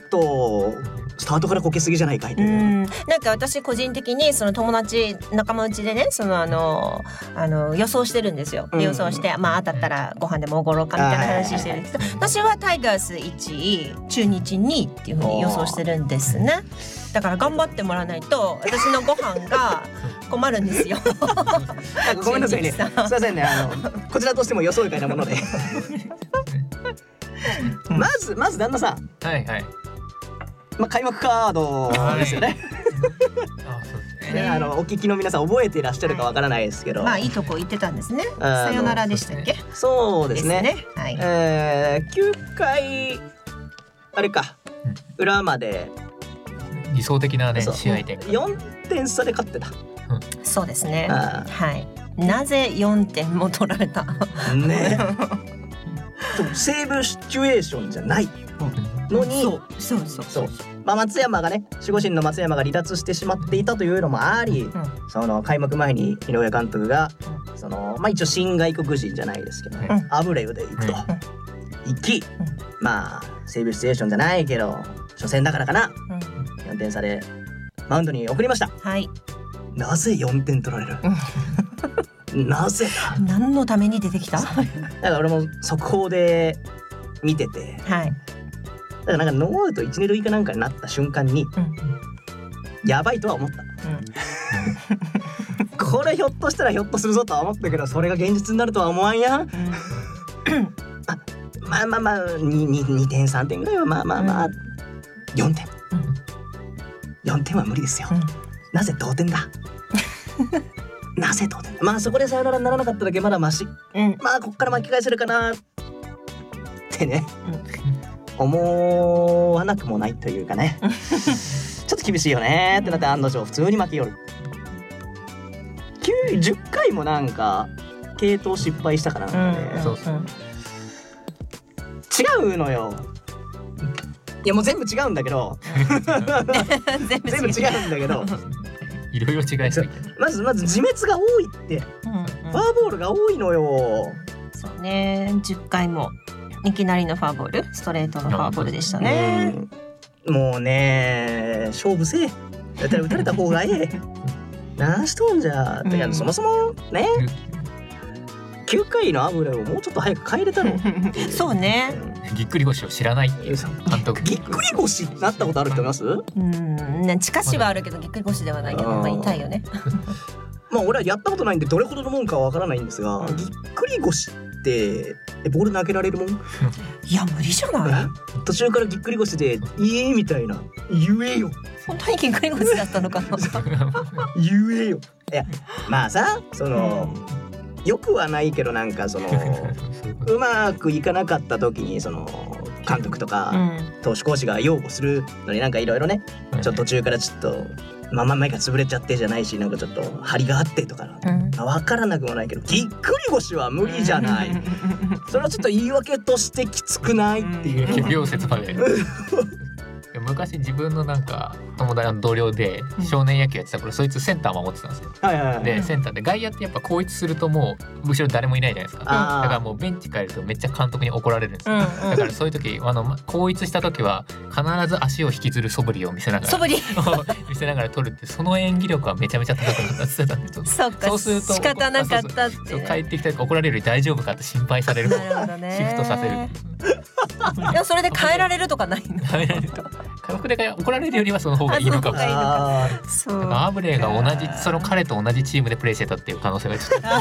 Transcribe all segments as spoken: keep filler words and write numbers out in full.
とスタートからこけすぎじゃないかいという。うん、 なんか私個人的にその友達仲間内でね、そのあのあの予想してるんですよ。で予想して、まあ当たったらご飯でもおごろうかみたいな話してるんですけど、私はタイガースいちい、中日にいっていう風に予想してるんですね。だから頑張ってもらわないと私のご飯が困るんですよ。 なんかごめんなさいね。すいませんね。あのこちらとしても予想外なもので。まずまず旦那さん。 はいはい。 まあ開幕カードですよね。 あ、そうですね。あのお聞きの皆さん覚えていらっしゃるかわからないですけど。 まあいいとこ言ってたんですね。さよならでしたっけ？ そうですね。 ですね。はい。 えー、きゅうかいあれか、うん、裏まで。 理想的なね試合展開。 よんてん差で勝ってた。 うん、そうですね。はい。なぜよんてんも取られた？ ね。セーブシチュエーションじゃないのに、 そうそうそうそう。 まあ松山がね、守護神の松山が離脱してしまっていたというのもあり、うん、その開幕前に井上監督が、うん、そのまあ一応新外国人じゃないですけど、ね、うん、アブレウで行くと、うん、行き、うん、まあセーブシチュエーションじゃないけど初戦だからかな。うんよんてん差でマウンドに送りました。 はい。 なぜよんてん取られる？なぜだ？ 何のために出てきた？だから俺も速報で見てて、はい。だからなんかノーアウト一二塁かなんかになった瞬間に、うん、やばいとは思った。うん、これひょっとしたらひょっとするぞとは思ったけど、それが現実になるとは思わんやん。うん、あ、まあまあまあにてんさんてんぐらいはまあまあまあ、うん、よんてん。よんてんは無理ですよ。うん、なぜ同点だ？なぜ同点？まあそこでサヨナラにならなかっただけまだマシ。うん、まあこっから巻き返せるかなってね、うん、思わなくもないというかね。ちょっと厳しいよねってなって案の定普通に巻き寄る。きゅうじゅっかいもなんか継投失敗したかなんかで、うん、そうそう違うのよ。いやもう全部違うんだけど全部違うんだけどいろいろ違いすぎてまずまず自滅が多いって、うんうん、フォアボールが多いのよ。 そうね、じゅっかいもいきなりのフォアボール、ストレートのフォアボールでしたね。 うん、もうね勝負せえ、だったら打たれた方がええ。何しとんじゃ、うん、だからそもそもね、きゅうかいのアブレをもうちょっと早く帰れたの。 そうね、 ぎっくり腰を知らないっていう監督。 ぎっくり腰になったことある人います？うーん、近しはあるけどぎっくり腰ではないけど、まあ痛いよね。 まあ俺はやったことないんでどれほどのもんかはわからないんですが、ぎっくり腰ってえボール投げられるもん？いや無理じゃない？ 途中からぎっくり腰でいえみたいな言えよ。 本当にぎっくり腰だったのかな。 言えよ。いやまあさ、その、うん、よくはないけどなんかそのうまくいかなかった時にその監督とか、うん、投手コーチが擁護するのになんかいろいろね、ちょっと途中からちょっとまあまあ前が潰れちゃってじゃないし、なんかちょっと張りがあってとか、うん、分からなくもないけどぎっくり腰は無理じゃない。それはちょっと言い訳としてきつくないっていう。 両説まで。昔自分のなんか友達の同僚で少年野球やってた頃、そいつセンター守ってたんですよ。はいはいはい、でセンターで外野ってやっぱ後逸するともう後ろ誰もいないじゃないですか。だからもうベンチ帰るとめっちゃ監督に怒られるんですよ。うんうん、だからそういう時あの後逸した時は必ず足を引きずる素振りを見せながら素振り見せながら取るって、その演技力はめちゃめちゃ高くなったって言ってたんで、ちょっとそうか、そうすると仕方なかったって、ね、 そうそう帰ってきたら怒られるより大丈夫かって心配される。 なるほどね、 シフトさせる。 いやそれで変えられるとかないの？ 変えられるとか開幕で怒られるよりはその方がいいのかもしれない。そう、アブレイが同じその彼と同じチームでプレーしてたっていう可能性がちょっと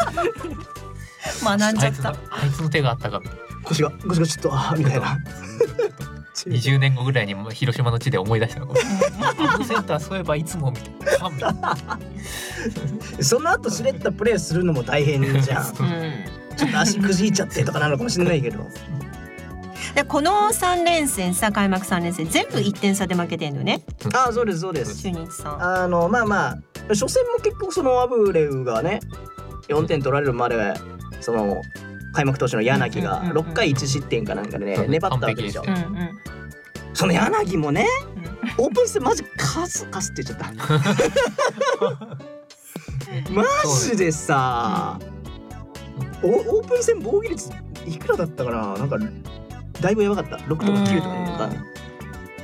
学んじゃった。 あいつの手があったかみたいな。 腰が腰がちょっとあみたいな。 にじゅうねんごぐらいに広島の地で思い出したの。あのセンターそういえばいつもみたいな。 その後しれったプレーするのも大変じゃん。うん、ちょっと足くじいちゃってとかなのかもしれないけど。 でこのさん連戦さ、開幕さん連戦全部いってん差で負けてんのね。 ああそうですそうです。 中日さんあのまあまあ初戦も結局そのアブレウがねよんてん取られるまでその開幕投手の柳がろっかいいち失点かなんかでね、うんうん、粘ったわけでしょ。うんうん、その柳もね、うん、オープン戦マジカスカスって言っちゃったマジでさ、うん、オープン戦防御率いくらだったかな、なんかだいぶやばかった。ろくとかきゅうとかね、